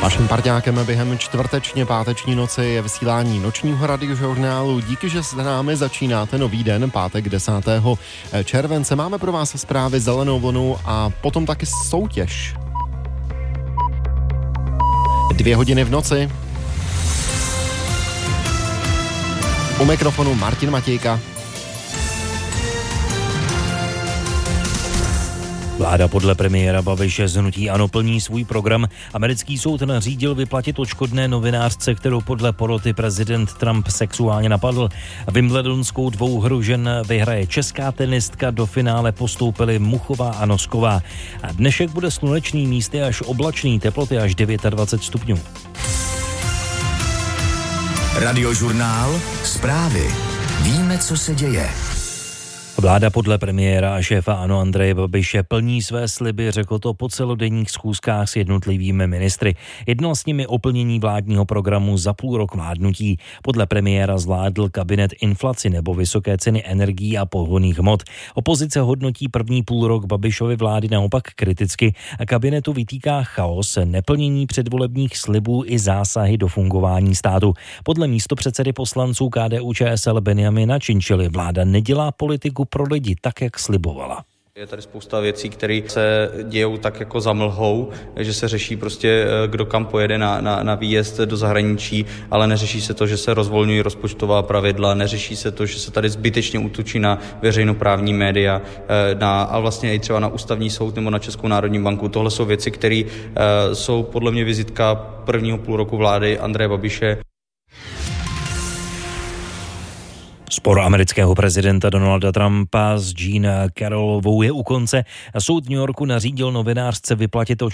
Vaším parťákem během čtvrteční páteční noci je vysílání nočního radiožurnálu. Díky, že s námi začínáte nový den, pátek 10. července. Máme pro vás zprávy, zelenou vlnu a potom taky soutěž. 2 hodiny v noci. U mikrofonu Martin Matějka. Vláda podle premiéra Babiše z hnutí ANO plní svůj program. Americký soud nařídil vyplatit odškodné novinářce, kterou podle poroty prezident Trump sexuálně napadl. Wimbledonskou dvouhru žen vyhraje česká tenistka, do finále postoupily Muchová a Nosková. A dnešek bude slunečný, místy až oblačný, teploty až 29 stupňů. Radiožurnál, zprávy. Víme, co se děje. Vláda podle premiéra a šéfa ANO Andreje Babiše plní své sliby, řekl to po celodenních schůzkách s jednotlivými ministry. Jednal s nimi o plnění vládního programu za půl rok vládnutí. Podle premiéra zvládl kabinet inflaci nebo vysoké ceny energií a pohonných hmot. Opozice hodnotí první půlrok Babišovy vlády naopak kriticky a kabinetu vytýká chaos, neplnění předvolebních slibů i zásahy do fungování státu. Podle místopředsedy poslanců KDU-ČSL Benjamina Czinčily vláda nedělá politiku pro lidi tak, jak slibovala. Je tady spousta věcí, které se dějou tak jako za mlhou, že se řeší prostě, kdo kam pojede na výjezd do zahraničí, ale neřeší se to, že se rozvolňují rozpočtová pravidla, neřeší se to, že se tady zbytečně útočí na veřejnoprávní média, a vlastně i třeba na ústavní soud nebo na Českou národní banku. Tohle jsou věci, které jsou podle mě vizitka prvního půlroku vlády Andreje Babiše. Spor amerického prezidenta Donalda Trumpa s Jean Carrollovou je u konce. Soud New Yorku nařídil novinářce vyplatit